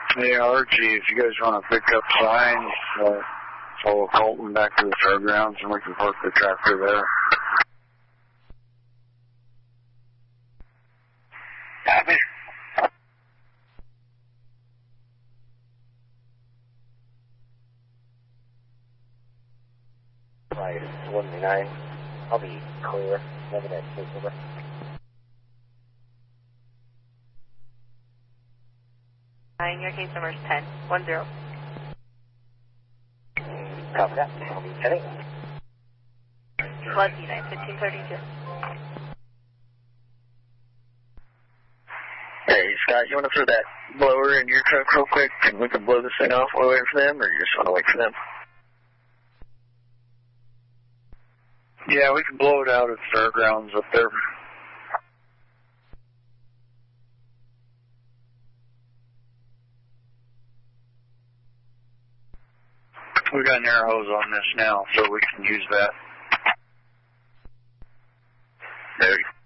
Hey, Archie, if you guys want to pick up signs, follow Colton back to the fairgrounds and we can park the tractor there. Copy. Right, 109. I'll be clear. Never that over. Your case number is 10. 10. Copy that. I'll be heading. 29, 1532. Hey, Scott, you want to throw that blower in your truck real quick and we can blow this thing off while we wait for them, or you just want to wait for them? Yeah, we can blow it out at the fairgrounds up there. We got an air hose on this now, so we can use that. Ready?